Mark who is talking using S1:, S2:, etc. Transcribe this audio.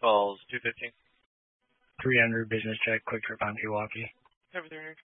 S1: Calls 215.
S2: 300 business check, quick trip on Pewaukee.
S1: Everything.